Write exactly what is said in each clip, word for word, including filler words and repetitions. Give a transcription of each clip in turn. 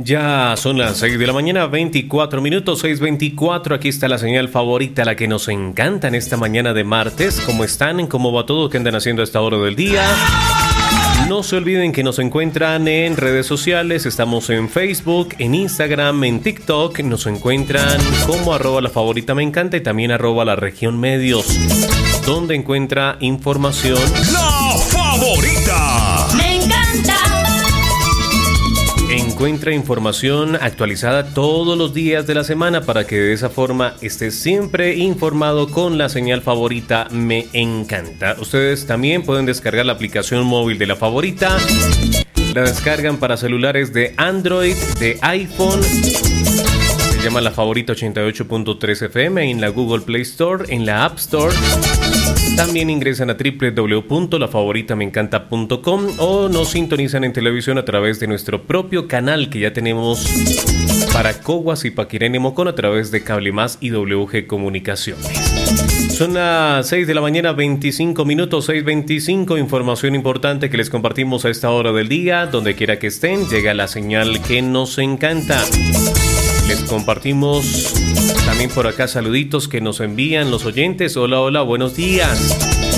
Ya son las seis de la mañana, veinticuatro minutos, seis veinticuatro. Aquí está la señal favorita, la que nos encanta en esta mañana de martes. ¿Cómo están? ¿Cómo va todo? ¿Qué andan haciendo a esta hora del día? No se olviden que nos encuentran en redes sociales. Estamos en Facebook, en Instagram, en TikTok. Nos encuentran como arroba la favorita me encanta y también arroba la región medios, donde encuentra información. La favorita me encanta. Encuentra información actualizada todos los días de la semana para que de esa forma esté siempre informado con la señal favorita me encanta. Ustedes también pueden descargar la aplicación móvil de la favorita. La descargan para celulares de Android, de iPhone. Se llama la favorita ochenta y ocho punto tres F M en la Google Play Store, en la App Store. También ingresan a doble u doble u doble u punto la favorita me encanta punto com o nos sintonizan en televisión a través de nuestro propio canal que ya tenemos para Cogua, Zipaquirá y Nemocón a través de Cable Más y W G Comunicaciones. Son las seis de la mañana, veinticinco minutos, seis veinticinco. Información importante que les compartimos a esta hora del día. Donde quiera que estén, llega la señal que nos encanta. Les compartimos también por acá saluditos que nos envían los oyentes. Hola, hola, buenos días.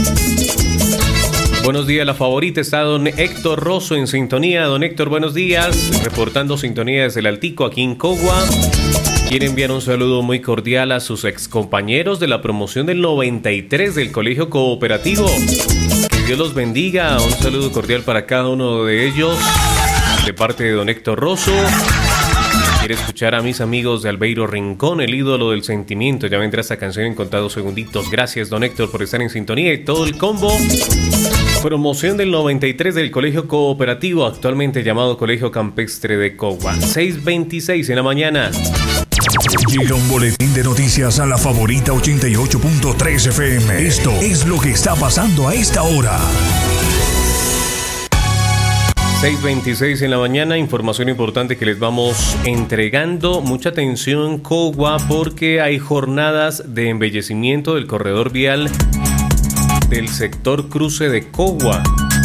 Buenos días, la favorita. Está don Héctor Rosso en sintonía. Don Héctor, buenos días. Reportando sintonía desde el Altico, aquí en Cogua. Quiere enviar un saludo muy cordial a sus excompañeros de la promoción del noventa y tres del Colegio Cooperativo. Que Dios los bendiga. Un saludo cordial para cada uno de ellos de parte de don Héctor Rosso. Quiere escuchar a mis amigos de Albeiro Rincón, el ídolo del sentimiento. Ya vendrá esta canción en contados segunditos. Gracias, don Héctor, por estar en sintonía y todo el combo. Promoción del noventa y tres del Colegio Cooperativo, actualmente llamado Colegio Campestre de Cogua. seis veintiséis en la mañana. Llega un boletín de noticias a la favorita ochenta y ocho punto tres F M. Esto es lo que está pasando a esta hora. seis veintiséis en la mañana, información importante que les vamos entregando. Mucha atención, Cogua, porque hay jornadas de embellecimiento del corredor vial del sector cruce de Cogua.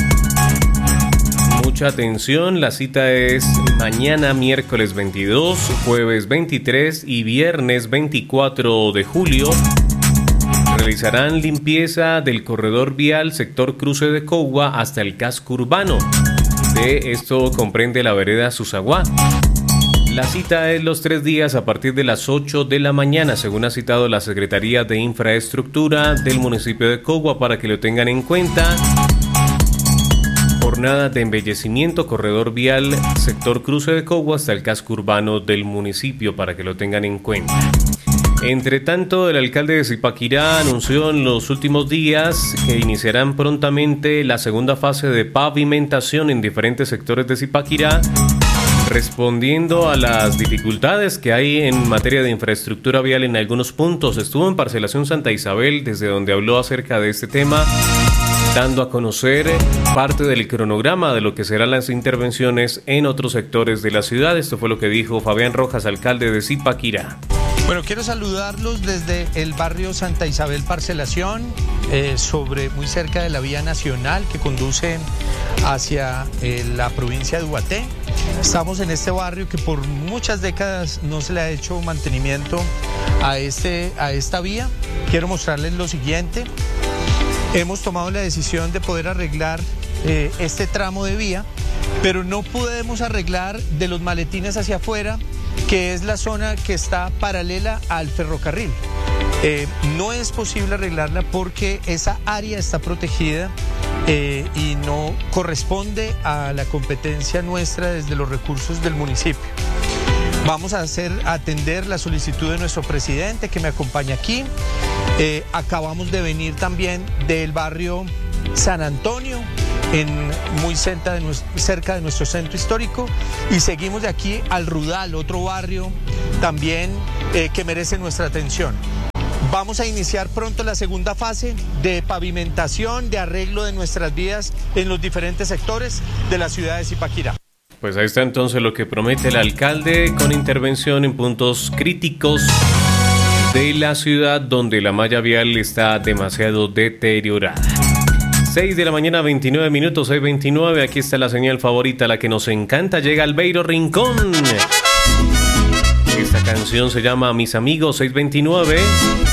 Mucha atención, la cita es mañana miércoles veintidós, jueves veintitrés y viernes veinticuatro de julio. Realizarán limpieza del corredor vial sector cruce de Cogua hasta el casco urbano. De esto comprende la vereda Susaguá. La cita es los tres días a partir de las ocho de la mañana, según ha citado la Secretaría de Infraestructura del municipio de Cogua, para que lo tengan en cuenta. Jornada de embellecimiento, corredor vial, sector cruce de Cogua hasta el casco urbano del municipio, para que lo tengan en cuenta. Entre tanto, el alcalde de Zipaquirá anunció en los últimos días que iniciarán prontamente la segunda fase de pavimentación en diferentes sectores de Zipaquirá, respondiendo a las dificultades que hay en materia de infraestructura vial en algunos puntos. Estuvo en Parcelación Santa Isabel, desde donde habló acerca de este tema, dando a conocer parte del cronograma de lo que serán las intervenciones en otros sectores de la ciudad. Esto fue lo que dijo Fabián Rojas, alcalde de Zipaquirá. Bueno, quiero saludarlos desde el barrio Santa Isabel Parcelación, eh, sobre muy cerca de la vía nacional que conduce hacia eh, la provincia de Ubaté. Estamos en este barrio que por muchas décadas no se le ha hecho mantenimiento a, este, a esta vía. Quiero mostrarles lo siguiente. Hemos tomado la decisión de poder arreglar eh, este tramo de vía, pero no podemos arreglar de los maletines hacia afuera, que es la zona que está paralela al ferrocarril. Eh, no es posible arreglarla porque esa área está protegida eh, y no corresponde a la competencia nuestra desde los recursos del municipio. Vamos a hacer, a atender la solicitud de nuestro presidente que me acompaña aquí. Eh, acabamos de venir también del barrio San Antonio, en, muy cerca de, nuestro, cerca de nuestro centro histórico, y seguimos de aquí al Rudal, otro barrio también eh, que merece nuestra atención. Vamos a iniciar pronto la segunda fase de pavimentación, de arreglo de nuestras vías en los diferentes sectores de la ciudad de Zipaquirá. Pues ahí está entonces lo que promete el alcalde, con intervención en puntos críticos de la ciudad donde la malla vial está demasiado deteriorada. seis de la mañana, veintinueve minutos, seis veintinueve. Aquí está la señal favorita, la que nos encanta. Llega Albeiro Rincón. Esta canción se llama Mis Amigos seis veintinueve.